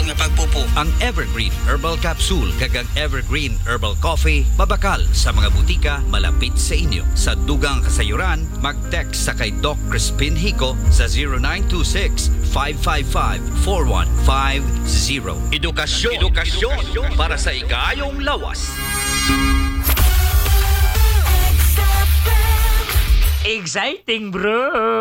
nga pagpupo. Ang Evergreen Herbal Capsule kagang Evergreen Herbal Coffee mabakal sa mga butika malapit sa inyo. Sa dugang kasayuran, mag-text sa kay Doc Crispin Hico sa 0926-555-4150. Edukasyon para sa ikayong lawas. Exciting, bro!